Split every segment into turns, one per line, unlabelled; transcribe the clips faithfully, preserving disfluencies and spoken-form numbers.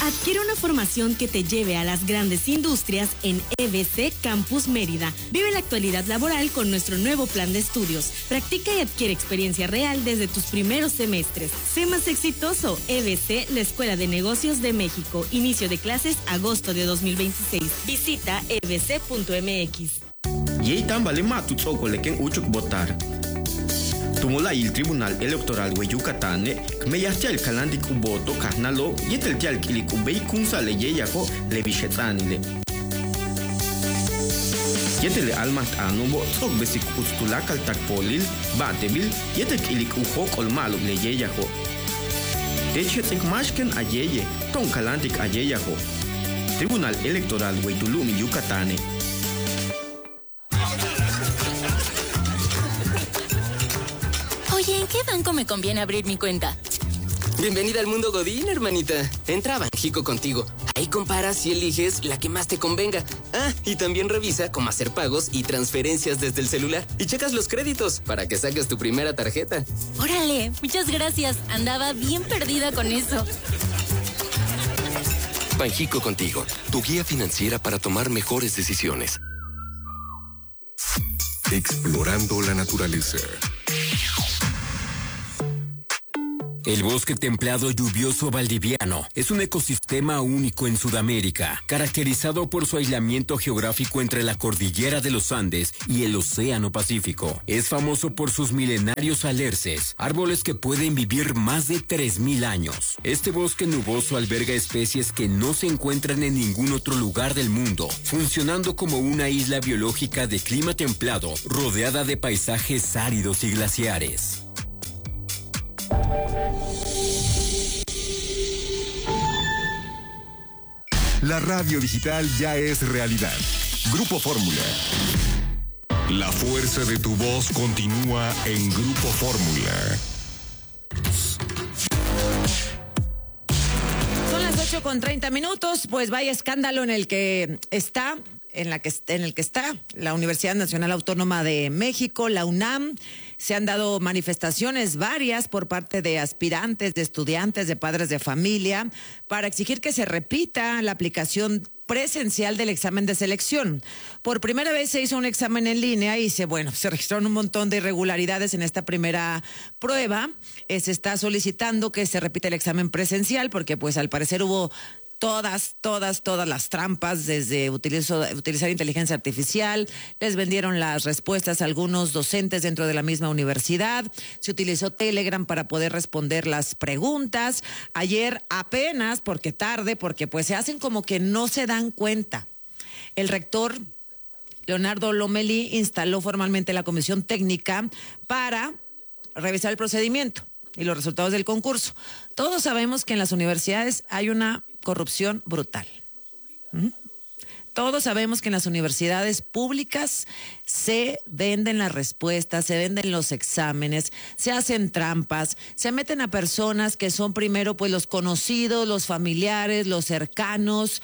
Adquiere una formación que te lleve a las grandes industrias en E B C Campus Mérida. Vive la actualidad laboral con nuestro nuevo plan de estudios. Practica y adquiere experiencia real desde tus primeros semestres. Sé más exitoso. E B C, la Escuela de Negocios de México. Inicio de clases agosto de dos mil veintiséis. Visita e b c punto m x.
Yei tambale matu tsoko leken uchuk votar. Tumula il Tribunal Electoral we Yucatán, me yastial kalandik uboto karnalo, yetel tial kilik ubei kunsa le yeyako le bishetanile. Yetel almat anubo, tsok besik ustulakal takpolil, batebil, yetel kilik uhok olmalo le yeyako. Techetek mashken ayeye, ton kalandik ayeyako. Tribunal Electoral we Tulumi Yucatán.
Oye, ¿en qué banco me conviene abrir mi cuenta?
Bienvenida al mundo Godín, hermanita. Entra a Banxico Contigo. Ahí comparas y eliges la que más te convenga. Ah, y también revisa cómo hacer pagos y transferencias desde el celular. Y checas los créditos para que saques tu primera tarjeta.
Órale, muchas gracias. Andaba bien perdida con eso.
Banxico Contigo, tu guía financiera para tomar mejores decisiones. Explorando la naturaleza.
El bosque templado lluvioso valdiviano es un ecosistema único en Sudamérica, caracterizado por su aislamiento geográfico entre la cordillera de los Andes y el Océano Pacífico. Es famoso por sus milenarios alerces, árboles que pueden vivir más de tres mil años. Este bosque nuboso alberga especies que no se encuentran en ningún otro lugar del mundo, funcionando como una isla biológica de clima templado, rodeada de paisajes áridos y glaciares.
La radio digital ya es realidad. Grupo Fórmula. La fuerza de tu voz continúa en Grupo Fórmula.
Son las ocho con treinta minutos, pues vaya escándalo en el que está, en la que en el que está la Universidad Nacional Autónoma de México, la UNAM. Se han dado manifestaciones varias por parte de aspirantes, de estudiantes, de padres de familia, para exigir que se repita la aplicación presencial del examen de selección. Por primera vez se hizo un examen en línea y se, bueno, se registraron un montón de irregularidades en esta primera prueba. Eh, se está solicitando que se repita el examen presencial porque, pues, al parecer hubo Todas, todas, todas las trampas, desde utilizo, utilizar inteligencia artificial, les vendieron las respuestas a algunos docentes dentro de la misma universidad, se utilizó Telegram para poder responder las preguntas. Ayer apenas, porque tarde, porque pues se hacen como que no se dan cuenta. El rector Leonardo Lomelí instaló formalmente la comisión técnica para revisar el procedimiento y los resultados del concurso. Todos sabemos que en las universidades hay una corrupción brutal. ¿Mm? Todos sabemos que en las universidades públicas se venden las respuestas, se venden los exámenes, se hacen trampas, se meten a personas que son primero pues los conocidos, los familiares, los cercanos,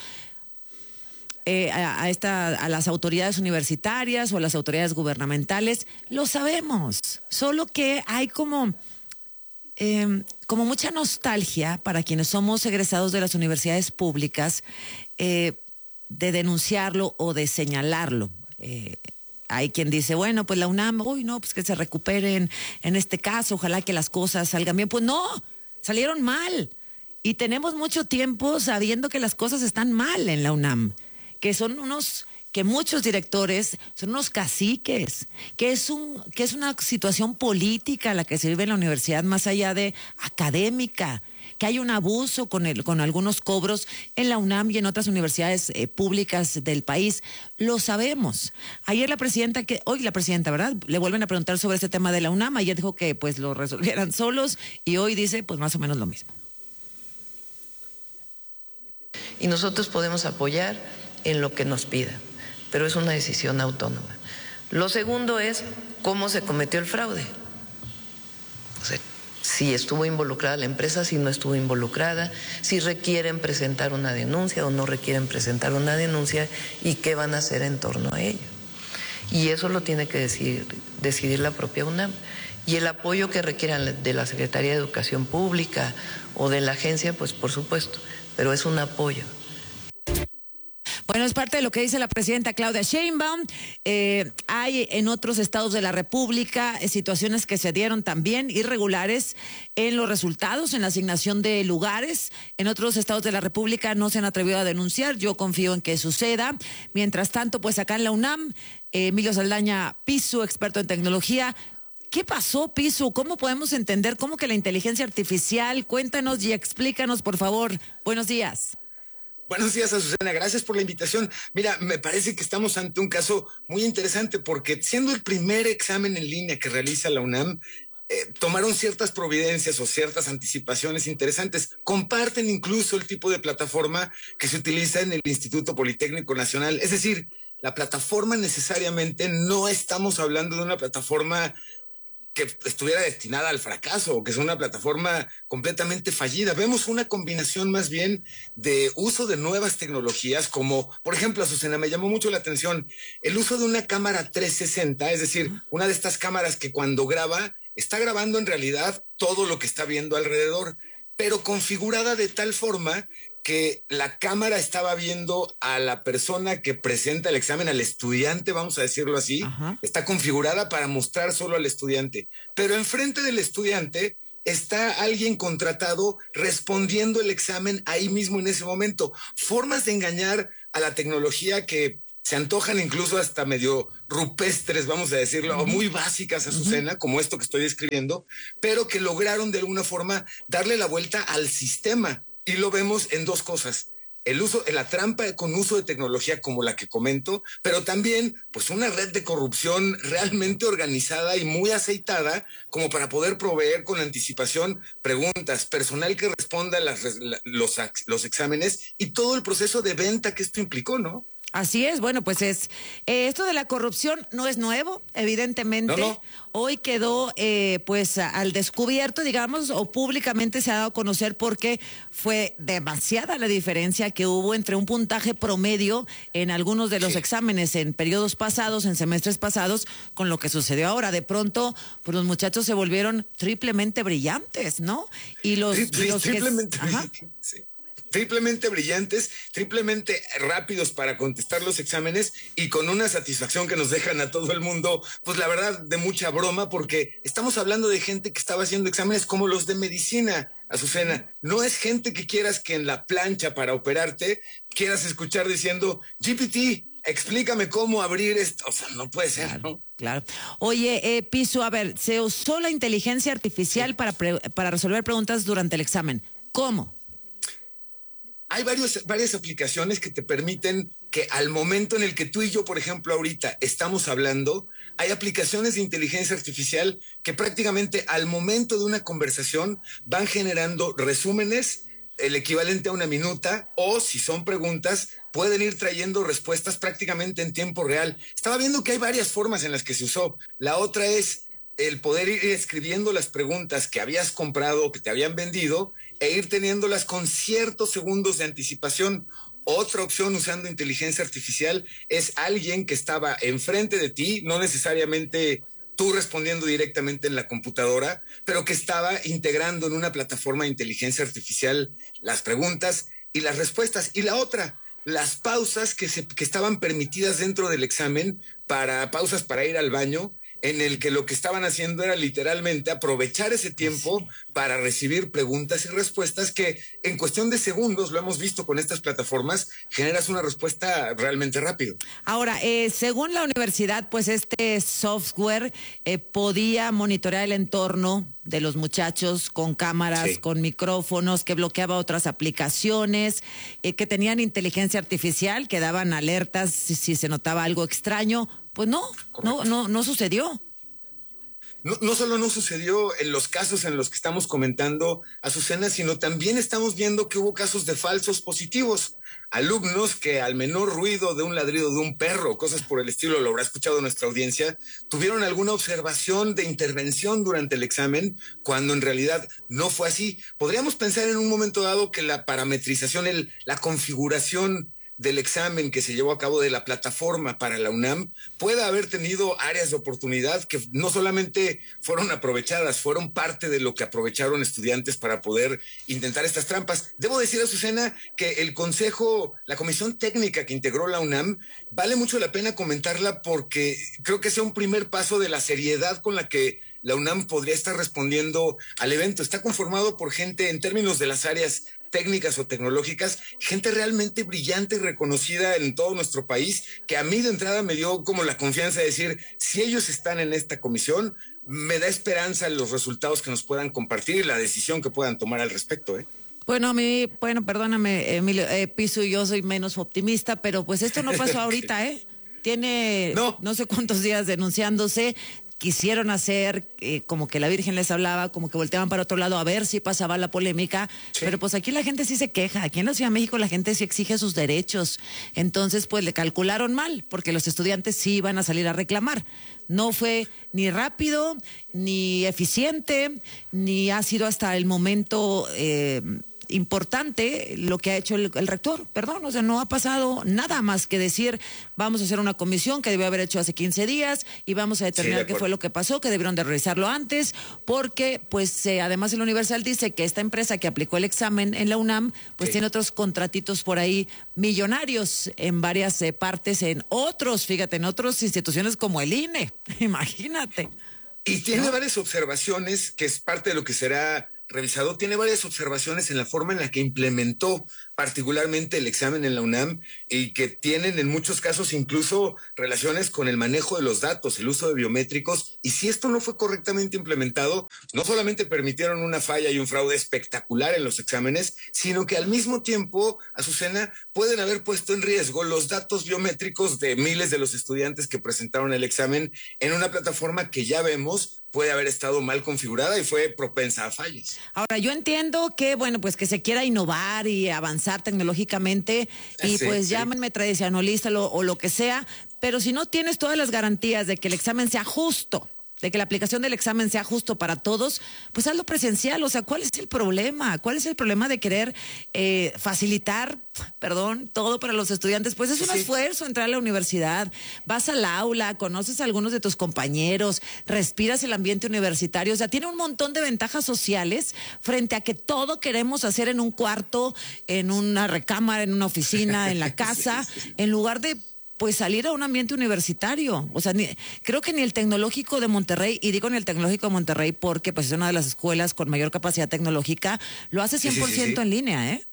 eh, a, a, esta, a las autoridades universitarias o a las autoridades gubernamentales. Lo sabemos, solo que hay como... Eh, como mucha nostalgia para quienes somos egresados de las universidades públicas eh, de denunciarlo o de señalarlo. Eh, hay quien dice, bueno, pues la UNAM, uy, no, pues que se recuperen en este caso, ojalá que las cosas salgan bien. Pues no, salieron mal. Y tenemos mucho tiempo sabiendo que las cosas están mal en la UNAM, que son unos... que muchos directores son unos caciques, que es un que es una situación política la que se vive en la universidad más allá de académica, que hay un abuso con el con algunos cobros en la UNAM y en otras universidades eh, públicas del país. Lo sabemos. Ayer la presidenta, que hoy la presidenta, ¿verdad? Le vuelven a preguntar sobre este tema de la UNAM. Ayer dijo que pues lo resolvieran solos y hoy dice pues más o menos lo mismo.
Y nosotros podemos apoyar en lo que nos pida, pero es una decisión autónoma. Lo segundo es cómo se cometió el fraude. O sea, si estuvo involucrada la empresa, si no estuvo involucrada, si requieren presentar una denuncia o no requieren presentar una denuncia y qué van a hacer en torno a ello. Y eso lo tiene que decidir, decidir la propia UNAM. Y el apoyo que requieran de la Secretaría de Educación Pública o de la agencia, pues por supuesto, pero es un apoyo.
Bueno, es parte de lo que dice la presidenta Claudia Sheinbaum. Eh, hay en otros estados de la República eh, situaciones que se dieron también irregulares en los resultados, en la asignación de lugares. En otros estados de la República no se han atrevido a denunciar. Yo confío en que suceda. Mientras tanto, pues acá en la UNAM, eh, Emilio Saldaña Pisu, experto en tecnología. ¿Qué pasó, Pisu? ¿Cómo podemos entender cómo que la inteligencia artificial? Cuéntanos y explícanos, por favor. Buenos días.
Buenos días, Azucena. Gracias por la invitación. Mira, me parece que estamos ante un caso muy interesante porque siendo el primer examen en línea que realiza la UNAM, eh, tomaron ciertas providencias o ciertas anticipaciones interesantes. Comparten incluso el tipo de plataforma que se utiliza en el Instituto Politécnico Nacional. Es decir, la plataforma necesariamente no estamos hablando de una plataforma que estuviera destinada al fracaso o que es una plataforma completamente fallida. Vemos una combinación más bien de uso de nuevas tecnologías como, por ejemplo, Azucena, me llamó mucho la atención el uso de una cámara trescientos sesenta, es decir, una de estas cámaras que cuando graba, está grabando en realidad todo lo que está viendo alrededor, pero configurada de tal forma que la cámara estaba viendo a la persona que presenta el examen, al estudiante, vamos a decirlo así. Ajá. Está configurada para mostrar solo al estudiante. Pero enfrente del estudiante está alguien contratado respondiendo el examen ahí mismo en ese momento. Formas de engañar a la tecnología que se antojan incluso hasta medio rupestres, vamos a decirlo, uh-huh. o muy básicas, Azucena, uh-huh. como esto que estoy describiendo, pero que lograron de alguna forma darle la vuelta al sistema. Y lo vemos en dos cosas, el uso, la trampa con uso de tecnología como la que comento, pero también pues una red de corrupción realmente organizada y muy aceitada como para poder proveer con anticipación preguntas, personal que responda las, los, los exámenes y todo el proceso de venta que esto implicó, ¿no?
Así es, bueno, pues es eh, esto de la corrupción no es nuevo, evidentemente. No, no. Hoy quedó eh, pues al descubierto, digamos, o públicamente se ha dado a conocer porque fue demasiada la diferencia que hubo entre un puntaje promedio en algunos de los sí. exámenes en periodos pasados, en semestres pasados, con lo que sucedió ahora. De pronto, pues los muchachos se volvieron triplemente brillantes, ¿no? Y los,
Tri-
y los
triplemente
que,
brillantes, sí. Triplemente brillantes, triplemente rápidos para contestar los exámenes y con una satisfacción que nos dejan a todo el mundo, pues la verdad de mucha broma, porque estamos hablando de gente que estaba haciendo exámenes como los de medicina, Azucena. No es gente que quieras que en la plancha para operarte quieras escuchar diciendo G P T, explícame cómo abrir esto. O sea, no puede ser,
claro,
¿no?
Claro. Oye, eh, Pisu, a ver, se usó la inteligencia artificial sí. para, pre- para resolver preguntas durante el examen. ¿Cómo?
Hay varios, varias aplicaciones que te permiten que al momento en el que tú y yo, por ejemplo, ahorita estamos hablando, hay aplicaciones de inteligencia artificial que prácticamente al momento de una conversación van generando resúmenes, el equivalente a una minuta, o si son preguntas, pueden ir trayendo respuestas prácticamente en tiempo real. Estaba viendo que hay varias formas en las que se usó. La otra es el poder ir escribiendo las preguntas que habías comprado o que te habían vendido e ir teniéndolas con ciertos segundos de anticipación. Otra opción usando inteligencia artificial es alguien que estaba enfrente de ti, no necesariamente tú respondiendo directamente en la computadora, pero que estaba integrando en una plataforma de inteligencia artificial las preguntas y las respuestas. Y la otra, las pausas que, se, que estaban permitidas dentro del examen, para pausas para ir al baño, en el que lo que estaban haciendo era literalmente aprovechar ese tiempo sí. para recibir preguntas y respuestas que en cuestión de segundos, lo hemos visto con estas plataformas, generas una respuesta realmente rápido.
Ahora, eh, según la universidad, pues este software eh, podía monitorear el entorno de los muchachos con cámaras, sí. con micrófonos, que bloqueaba otras aplicaciones, eh, que tenían inteligencia artificial, que daban alertas si, si se notaba algo extraño. Pues no, no, no, no sucedió.
No, no solo no sucedió en los casos en los que estamos comentando, Azucena, sino también estamos viendo que hubo casos de falsos positivos. Alumnos que al menor ruido de un ladrido de un perro, cosas por el estilo, lo habrá escuchado nuestra audiencia, tuvieron alguna observación de intervención durante el examen, cuando en realidad no fue así. Podríamos pensar en un momento dado que la parametrización, el, la configuración del examen que se llevó a cabo, de la plataforma para la UNAM, pueda haber tenido áreas de oportunidad que no solamente fueron aprovechadas, fueron parte de lo que aprovecharon estudiantes para poder intentar estas trampas. Debo decir, Azucena, que el consejo, la comisión técnica que integró la UNAM, vale mucho la pena comentarla porque creo que sea un primer paso de la seriedad con la que la UNAM podría estar respondiendo al evento. Está conformado por gente, en términos de las áreas técnicas o tecnológicas, gente realmente brillante y reconocida en todo nuestro país, que a mí de entrada me dio como la confianza de decir, si ellos están en esta comisión, me da esperanza los resultados que nos puedan compartir y la decisión que puedan tomar al respecto, ¿eh?
Bueno, a mí, bueno, perdóname, Emilio, eh, Piso, yo soy menos optimista, pero pues esto no pasó ahorita, ¿eh? Tiene no, no sé cuántos días denunciándose. Quisieron hacer eh, como que la Virgen les hablaba, como que volteaban para otro lado a ver si pasaba la polémica, sí. Pero pues aquí la gente sí se queja, aquí en la Ciudad de México la gente sí exige sus derechos, entonces pues le calcularon mal, porque los estudiantes sí iban a salir a reclamar. No fue ni rápido, ni eficiente, ni ha sido hasta el momento eh, importante lo que ha hecho el, el rector, perdón, o sea, no ha pasado nada más que decir, vamos a hacer una comisión que debió haber hecho hace quince días y vamos a determinar sí, de qué fue lo que pasó, que debieron de revisarlo antes, porque pues eh, además el Universal dice que esta empresa que aplicó el examen en la UNAM, pues sí. tiene otros contratitos por ahí millonarios en varias eh, partes, en otros, fíjate, en otras instituciones como el I N E, imagínate.
Y tiene ¿no? varias observaciones, que es parte de lo que será revisado, tiene varias observaciones en la forma en la que implementó particularmente el examen en la UNAM y que tienen en muchos casos incluso relaciones con el manejo de los datos, el uso de biométricos, y si esto no fue correctamente implementado, no solamente permitieron una falla y un fraude espectacular en los exámenes, sino que al mismo tiempo, Azucena, pueden haber puesto en riesgo los datos biométricos de miles de los estudiantes que presentaron el examen en una plataforma que ya vemos puede haber estado mal configurada y fue propensa a fallas.
Ahora, yo entiendo que, bueno, pues que se quiera innovar y avanzar tecnológicamente y sí, pues sí. llámenme tradicionalista lo, o lo que sea, pero si no tienes todas las garantías de que el examen sea justo, de que la aplicación del examen sea justo para todos, pues hazlo presencial. O sea, ¿cuál es el problema? ¿Cuál es el problema de querer eh, facilitar, perdón, todo para los estudiantes? Pues es un sí. esfuerzo entrar a la universidad. Vas al aula, conoces a algunos de tus compañeros, respiras el ambiente universitario. O sea, tiene un montón de ventajas sociales frente a que todo queremos hacer en un cuarto, en una recámara, en una oficina, en la casa, sí, sí, sí. en lugar de pues salir a un ambiente universitario. O sea, ni, creo que ni el Tecnológico de Monterrey, y digo ni el Tecnológico de Monterrey porque pues es una de las escuelas con mayor capacidad tecnológica, lo hace cien por ciento sí, sí, sí. en línea, ¿eh?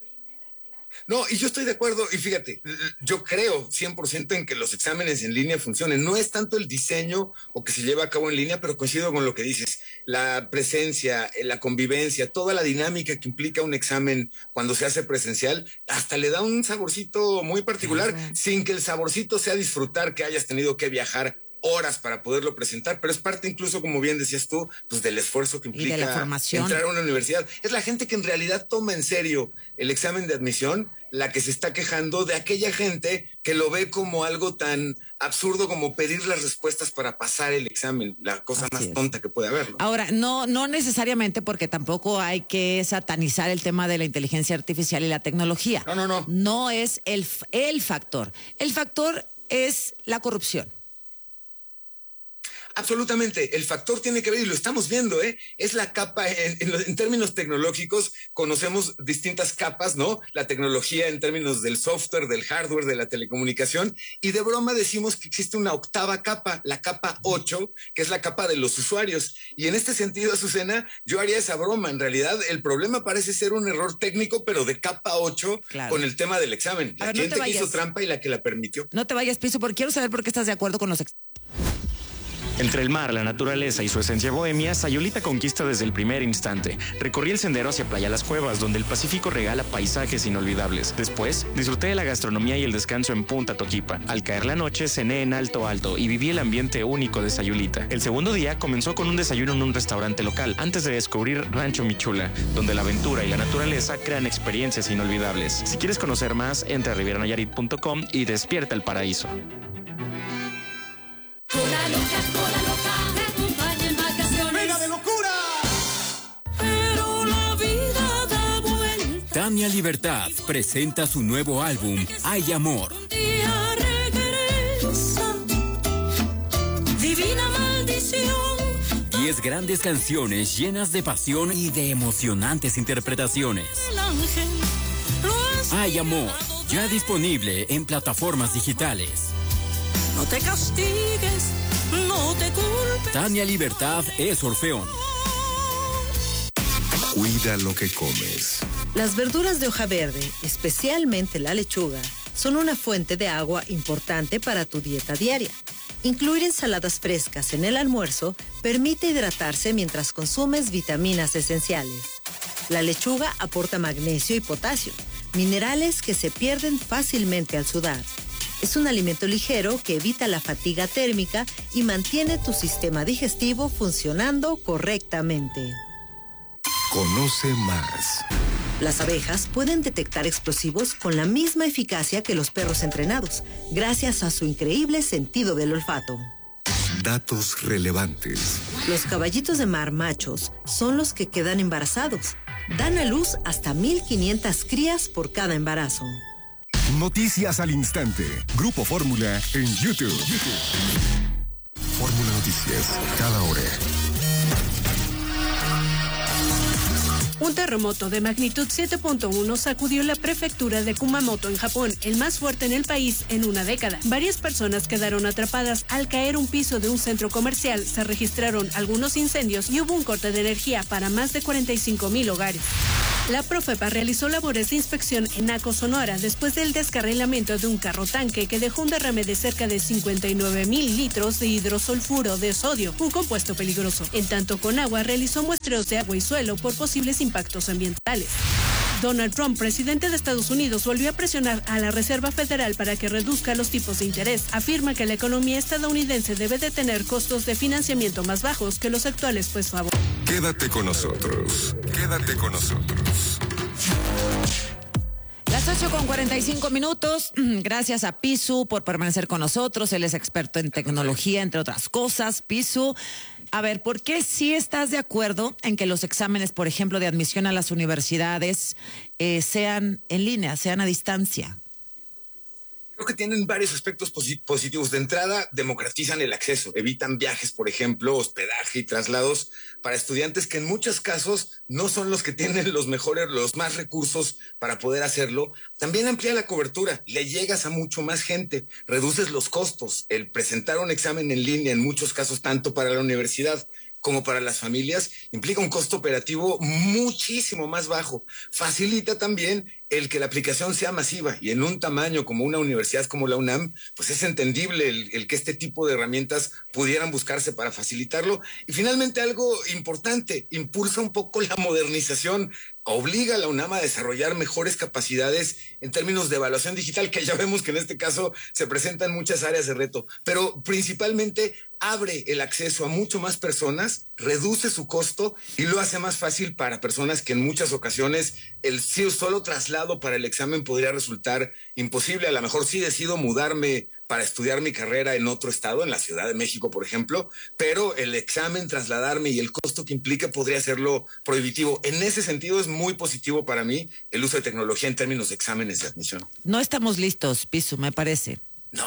No, y yo estoy de acuerdo, y fíjate, yo creo cien por ciento en que los exámenes en línea funcionen. No es tanto el diseño o que se lleva a cabo en línea, pero coincido con lo que dices. La presencia, la convivencia, toda la dinámica que implica un examen cuando se hace presencial, hasta le da un saborcito muy particular, uh-huh. sin que el saborcito sea disfrutar que hayas tenido que viajar horas para poderlo presentar, pero es parte incluso, como bien decías tú, pues del esfuerzo que implica
de la formación.
Entrar a una universidad. Es la gente que en realidad toma en serio el examen de admisión la que se está quejando de aquella gente que lo ve como algo tan absurdo como pedir las respuestas para pasar el examen, la cosa Así más es. tonta que puede haber, ¿no?
Ahora, no, no necesariamente, porque tampoco hay que satanizar el tema de la inteligencia artificial y la tecnología.
No, no, no.
No es el, el factor. El factor es la corrupción.
Absolutamente, el factor tiene que ver, y lo estamos viendo, ¿eh? Es la capa, en, en, en términos tecnológicos, conocemos distintas capas, ¿no? La tecnología en términos del software, del hardware, de la telecomunicación, y de broma decimos que existe una octava capa, la capa ocho, que es la capa de los usuarios. Y en este sentido, Azucena, yo haría esa broma. En realidad, el problema parece ser un error técnico, pero de capa ocho, claro. con el tema del examen. La ver, gente no que hizo trampa y la que la permitió.
No te vayas, Piso, porque quiero saber por qué estás de acuerdo con los ex-
Entre el mar, la naturaleza y su esencia bohemia, Sayulita conquista desde el primer instante. Recorrí el sendero hacia Playa Las Cuevas, donde el Pacífico regala paisajes inolvidables. Después, disfruté de la gastronomía y el descanso en Punta Toquipa. Al caer la noche, cené en Alto Alto y viví el ambiente único de Sayulita. El segundo día comenzó con un desayuno en un restaurante local, antes de descubrir Rancho Michula, donde la aventura y la naturaleza crean experiencias inolvidables. Si quieres conocer más, entra a riviera nayarit punto com y despierta el paraíso.
Cola loca, cola loca, te acompaña en vacaciones. ¡Venga de locura! Pero la vida da vuelta.
Tania Libertad presenta su nuevo álbum, Hay Amor.
Divina maldición.
Diez grandes canciones llenas de pasión y de emocionantes interpretaciones.
El ángel lo es.
Hay Amor, ya disponible en plataformas digitales.
No te castigues, no te culpes.
Tania Libertad es Orfeón.
Cuida lo que comes.
Las verduras de hoja verde, especialmente la lechuga, son una fuente de agua importante para tu dieta diaria. Incluir ensaladas frescas en el almuerzo permite hidratarse mientras consumes vitaminas esenciales. La lechuga aporta magnesio y potasio, minerales que se pierden fácilmente al sudar. Es un alimento ligero que evita la fatiga térmica y mantiene tu sistema digestivo funcionando correctamente.
Conoce más.
Las abejas pueden detectar explosivos con la misma eficacia que los perros entrenados, gracias a su increíble sentido del olfato.
Datos relevantes.
Los caballitos de mar machos son los que quedan embarazados. Dan a luz hasta mil quinientas crías por cada embarazo.
Noticias al instante. Grupo Fórmula en YouTube. YouTube. Fórmula Noticias, cada hora.
Un terremoto de magnitud siete punto uno sacudió la prefectura de Kumamoto en Japón, el más fuerte en el país en una década. Varias personas quedaron atrapadas al caer un piso de un centro comercial, se registraron algunos incendios y hubo un corte de energía para más de cuarenta y cinco mil hogares. La Profepa realizó labores de inspección en Naco, Sonora, después del descarrilamiento de un carro tanque que dejó un derrame de cerca de cincuenta y nueve mil litros de hidrosulfuro de sodio, un compuesto peligroso. En tanto, Conagua realizó muestreos de agua y suelo por posibles impactos ambientales. Donald Trump, presidente de Estados Unidos, volvió a presionar a la Reserva Federal para que reduzca los tipos de interés. Afirma que la economía estadounidense debe de tener costos de financiamiento más bajos que los actuales, pues favor.
Quédate con nosotros. Quédate con nosotros.
Las ocho con cuarenta y cinco minutos. Gracias a Pisu por permanecer con nosotros. Él es experto en tecnología, entre otras cosas. Pisu, a ver, ¿por qué sí estás de acuerdo en que los exámenes, por ejemplo, de admisión a las universidades eh, sean en línea, sean a distancia?
Creo que tienen varios aspectos posi- positivos. De entrada, democratizan el acceso, evitan viajes, por ejemplo, hospedaje y traslados para estudiantes que en muchos casos no son los que tienen los mejores, los más recursos para poder hacerlo. También amplía la cobertura, le llegas a mucho más gente, reduces los costos. El presentar un examen en línea, en muchos casos, tanto para la universidad como para las familias, implica un costo operativo muchísimo más bajo. Facilita también el que la aplicación sea masiva y en un tamaño como una universidad como la UNAM, pues es entendible el, el que este tipo de herramientas pudieran buscarse para facilitarlo. Y finalmente algo importante, impulsa un poco la modernización, obliga a la UNAM a desarrollar mejores capacidades en términos de evaluación digital, que ya vemos que en este caso se presentan muchas áreas de reto, pero principalmente abre el acceso a mucho más personas, reduce su costo y lo hace más fácil para personas que en muchas ocasiones el solo traslado para el examen podría resultar imposible. A lo mejor sí decido mudarme para estudiar mi carrera en otro estado, en la Ciudad de México, por ejemplo, pero el examen, trasladarme y el costo que implica podría hacerlo prohibitivo. En ese sentido es muy positivo para mí el uso de tecnología en términos de exámenes de admisión.
No estamos listos, Pisu, me parece.
No.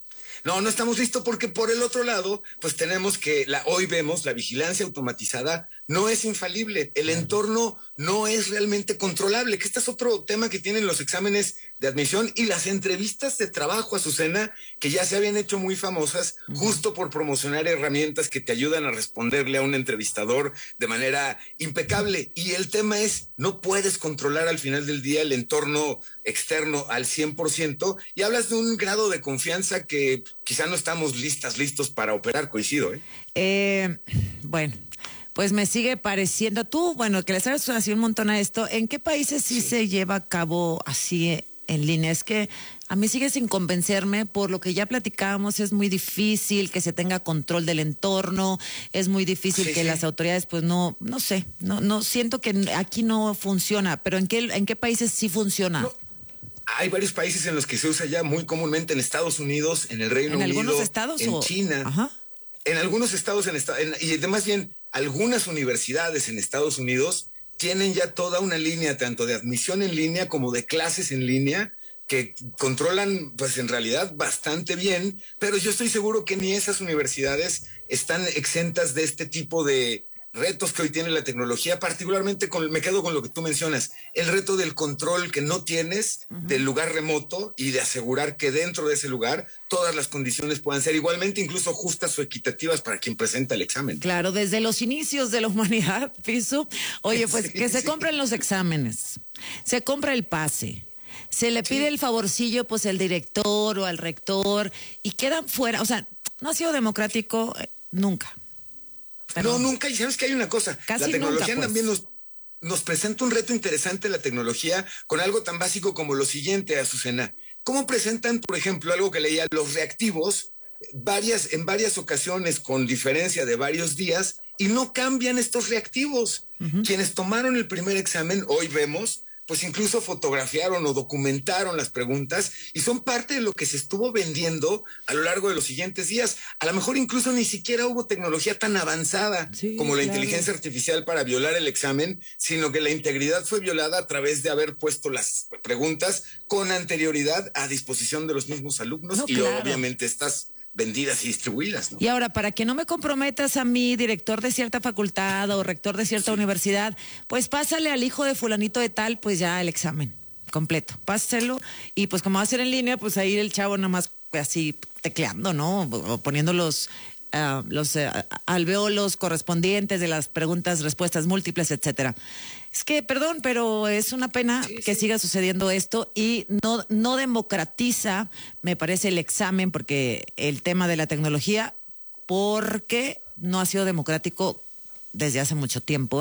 No, no estamos listos porque por el otro lado, pues tenemos que, la, hoy vemos, la vigilancia automatizada no es infalible, el entorno no es realmente controlable, que este es otro tema que tienen los exámenes de admisión y las entrevistas de trabajo, Azucena, que ya se habían hecho muy famosas justo por promocionar herramientas que te ayudan a responderle a un entrevistador de manera impecable. Y el tema es, no puedes controlar al final del día el entorno externo al cien por ciento y hablas de un grado de confianza que quizá no estamos listas, listos para operar, coincido, ¿eh?
Eh, bueno, pues me sigue pareciendo, tú, bueno, que le sabes así un montón a esto, ¿en qué países sí, sí se lleva a cabo así en línea? Es que a mí sigue sin convencerme, por lo que ya platicábamos, es muy difícil que se tenga control del entorno, es muy difícil sí, que sí. las autoridades, pues no, no sé, no, no siento que aquí no funciona, pero ¿en qué, en qué países sí funciona? No.
Hay varios países en los que se usa ya muy comúnmente, en Estados Unidos, en el Reino
¿En
Unido,
algunos estados
en
o?
China,
Ajá.
en algunos estados en, en, y además bien algunas universidades en Estados Unidos tienen ya toda una línea tanto de admisión en línea como de clases en línea que controlan, pues en realidad, bastante bien, pero yo estoy seguro que ni esas universidades están exentas de este tipo de retos que hoy tiene la tecnología, particularmente con, me quedo con lo que tú mencionas, el reto del control que no tienes uh-huh. del lugar remoto y de asegurar que dentro de ese lugar todas las condiciones puedan ser igualmente incluso justas o equitativas para quien presenta el examen.
Claro, desde los inicios de la humanidad, Piso, oye, pues sí, que se sí. compren los exámenes, se compra el pase, se le pide sí. el favorcillo pues el director o al rector y quedan fuera, o sea, no ha sido democrático eh, nunca.
Pero no, nunca, y sabes que hay una cosa,
casi
la tecnología
nunca, pues.
también nos, nos presenta un reto interesante la tecnología con algo tan básico como lo siguiente, Azucena. ¿Cómo presentan, por ejemplo, algo que leía, los reactivos, varias, en varias ocasiones con diferencia de varios días, y no cambian estos reactivos? Uh-huh. Quienes tomaron el primer examen, hoy vemos, pues incluso fotografiaron o documentaron las preguntas y son parte de lo que se estuvo vendiendo a lo largo de los siguientes días. A lo mejor incluso ni siquiera hubo tecnología tan avanzada sí, como la claro. inteligencia artificial para violar el examen, sino que la integridad fue violada a través de haber puesto las preguntas con anterioridad a disposición de los mismos alumnos no, y claro. obviamente estas vendidas y distribuidas, ¿no?
Y ahora, para que no me comprometas a mí, director de cierta facultad o rector de cierta sí. universidad, pues pásale al hijo de fulanito de tal, pues ya el examen completo, páselo, y pues como va a ser en línea, pues ahí el chavo nada más así tecleando, ¿no? O poniendo los, uh, los uh, alveolos correspondientes de las preguntas, respuestas múltiples, etcétera. Es que, perdón, pero es una pena sí, que sí. siga sucediendo esto y no, no democratiza, me parece, el examen, porque el tema de la tecnología, porque no ha sido democrático desde hace mucho tiempo.